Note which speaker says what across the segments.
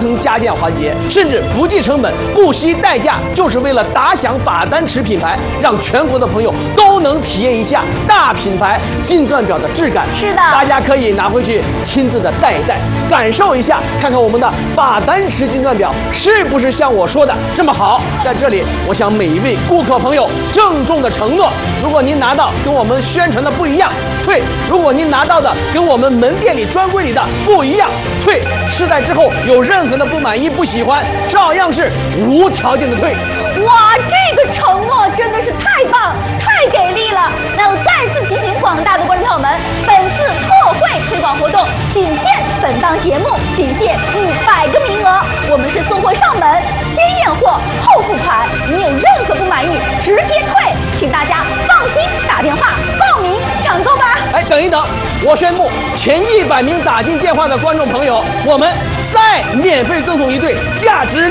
Speaker 1: 层加价环节，甚至不计成本、不惜代价，就是为了打响法丹池品牌，让全国的朋友都能体验一下大品牌金钻表的质感。
Speaker 2: 是的，
Speaker 1: 大家可以拿回去亲自的戴一戴，感受一下，看看我们的法丹池金钻表是不是像我说的这么好。在这里，我向每一位顾客朋友郑重的承诺，如果您拿到跟我们宣传的不一样，退；如果您拿到的跟我们门店里专柜里的不一样，退。试戴之后有任何的不满意、不喜欢，照样是无条件的退。
Speaker 2: 哇，这个承诺真的是太棒、太给力了！那我再次提醒广大的观众朋友们，本次特惠推广活动仅限本档节目，仅限100个名额。我们是送货上门，先验货后付款。您有任何不满意，直接退，请大家放心打电话报名抢购吧。
Speaker 1: 哎，等一等，我宣布前100名打进电话的观众朋友，我们再免费赠送一对价值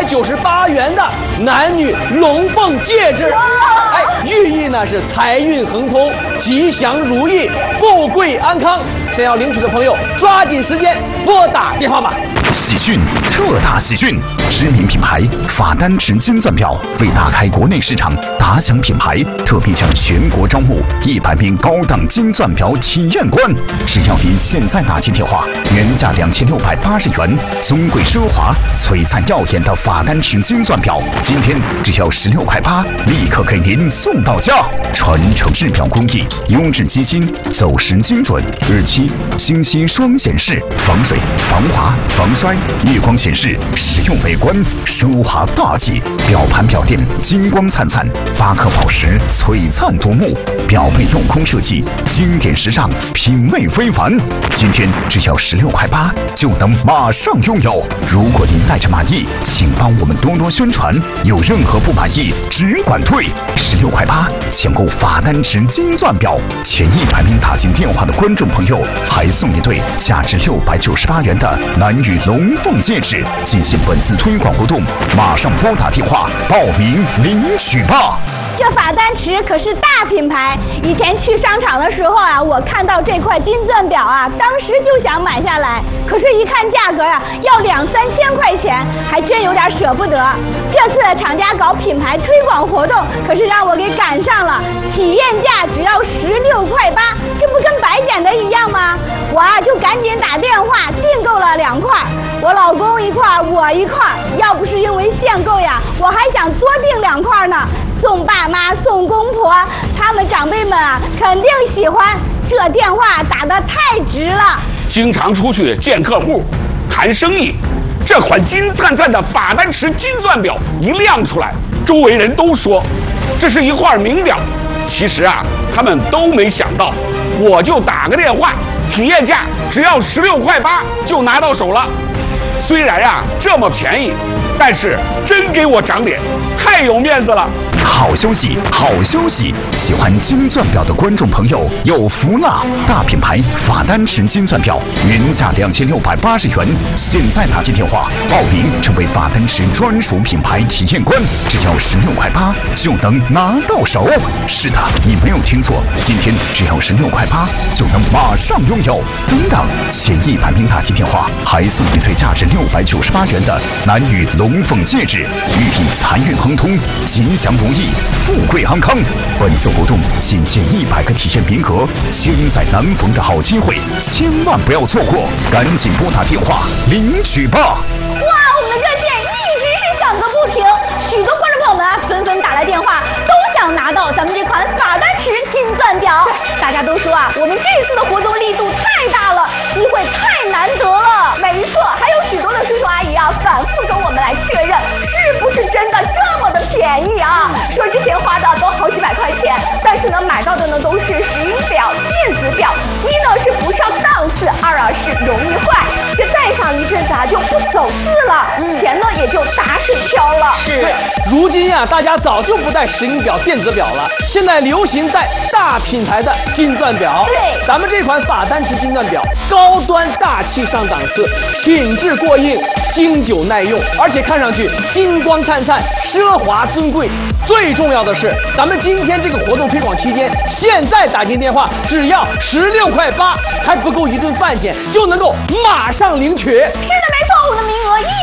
Speaker 1: 698元的男女龙凤戒指。哎，寓意呢是财运亨通、吉祥如意、富贵安康。想要领取的朋友，抓紧时间拨打电话吧。
Speaker 3: 喜讯，特大喜讯！知名品牌法丹池金钻表为打开国内市场、打响品牌，特别向全国招募100名高档金钻表体验官。只要您现在打进电话，原价2680元，尊贵奢华、璀璨耀眼的法丹池金钻表，今天只要16块8，立刻给您送到家。传承制表工艺，优质机芯，走时精准，日期、星期双显示，防水、防滑、防摔，夜光显示，实用美观，奢华大气。表盘表垫金光灿灿，8颗宝石璀璨夺目，表背镂空设计，经典时尚，品味非凡。今天只要16块8，就能马上拥有。如果您带着满意，请帮我们多多宣传。有任何不满意，只管退。16块8，抢购法丹池金钻表，前100名打进电话的观众朋友，还送一对价值698元的男女龙凤戒指。进行本次推广活动，马上拨打电话报名领取吧。
Speaker 2: 这法丹池可是大品牌，以前去商场的时候啊，我看到这块金钻表啊，当时就想买下来，可是一看价格呀，要2、3千块钱，还真有点舍不得。这次厂家搞品牌推广活动，可是让我给赶上了，体验价只要16块8，这不跟白捡的一样吗？我啊就赶紧打电话订购了2块，我老公1块，我1块。要不是因为限购呀，我还想多订2块呢。送爸妈、送公婆，他们长辈们啊肯定喜欢。这电话打得太值了。
Speaker 4: 经常出去见客户、谈生意，这款金灿灿的法丹池金钻表一亮出来，周围人都说这是一块名表。其实啊，他们都没想到，我就打个电话，体验价只要16块8就拿到手了。虽然啊这么便宜，但是真给我长脸，太有面子了。
Speaker 3: 好消息，好消息！喜欢金钻表的观众朋友有福了！大品牌法丹池金钻表原价2680元，现在打进电话报名成为法丹池专属品牌体验官，只要16块8就能拿到手。是的，你没有听错，今天只要16块8就能马上拥有。等等，前100名打进电话还送一对价值698元的男女龙凤戒指，寓意财运亨通、吉祥如意、富贵安康。本次活动仅限100个体验名额，千载难逢的好机会，千万不要错过，赶紧拨打电话领取吧！哇，
Speaker 2: 我们的热线一直是响个不停，许多观众朋友们啊纷纷打来电话，都想拿到咱们这款法丹池金钻表。大家都说啊，我们这次的活动力度太大了，机会太难得了。没错，还有许多的叔叔阿姨啊，反复跟我们来确认，是不是真的这么的便宜啊？说之前花的都好几百块钱，但是呢，买到的呢都是石英表、电子表，一呢是不上档次，二啊是容易坏，这戴上一阵子啊就不走字了，钱呢也就打水漂了。
Speaker 1: 是，如今呀，大家早就不戴石英表、电子表了，现在流行戴大品牌的金钻表。
Speaker 2: 对，
Speaker 1: 咱们这款法丹池金钻表，高端大气上档次，品质过硬，经久耐用，而且看上去金光灿灿、奢华尊贵。最重要的是，咱们今天这个活动推广期间，现在打进电话只要16块8，还不够一顿饭钱，就能够马上领取。
Speaker 2: 是的，没错，我们的名额